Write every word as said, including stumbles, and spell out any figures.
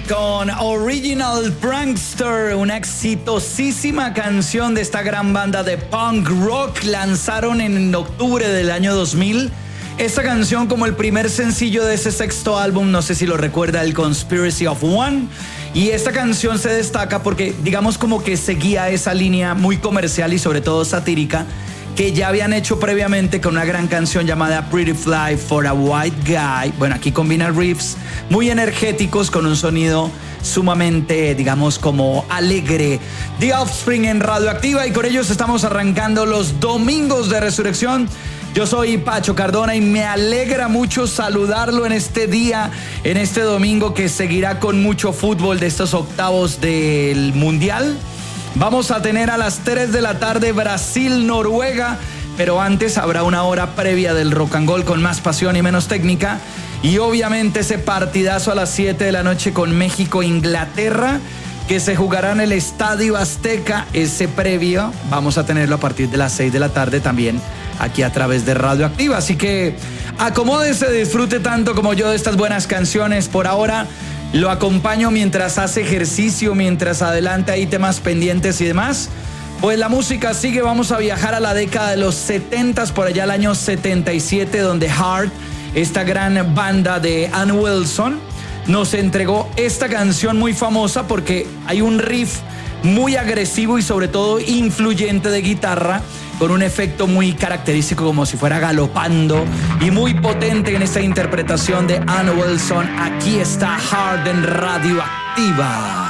con Original Prankster, una exitosísima canción de esta gran banda de punk rock. Lanzaron en octubre del año dos mil esta canción como el primer sencillo de ese sexto álbum, no sé si lo recuerda, el Conspiracy of One. Y esta canción se destaca porque, digamos, como que seguía esa línea muy comercial y sobre todo satírica que ya habían hecho previamente con una gran canción llamada Pretty Fly for a White Guy. Bueno, aquí combina riffs muy energéticos con un sonido sumamente, digamos, como alegre. The Offspring en Radioactiva, y con ellos estamos arrancando los domingos de resurrección. Yo soy Pacho Cardona y me alegra mucho saludarlo en este día, en este domingo que seguirá con mucho fútbol de estos octavos del Mundial. Vamos a tener a las tres de la tarde Brasil-Noruega, pero antes habrá una hora previa del rock and roll con más pasión y menos técnica. Y obviamente ese partidazo a las siete de la noche con México-Inglaterra, que se jugará en el Estadio Azteca. Ese previo vamos a tenerlo a partir de las seis de la tarde también aquí a través de Radioactiva. Así que acomódese, disfrute tanto como yo de estas buenas canciones. Por ahora lo acompaño mientras hace ejercicio, mientras adelanta ahí temas pendientes y demás. Pues la música sigue, vamos a viajar a la década de los setentas, por allá al año setenta y siete, donde Heart, esta gran banda de Ann Wilson, nos entregó esta canción muy famosa porque hay un riff muy agresivo y sobre todo influyente de guitarra, con un efecto muy característico como si fuera galopando y muy potente en esta interpretación de Ann Wilson. Aquí está Heart en Radioactiva.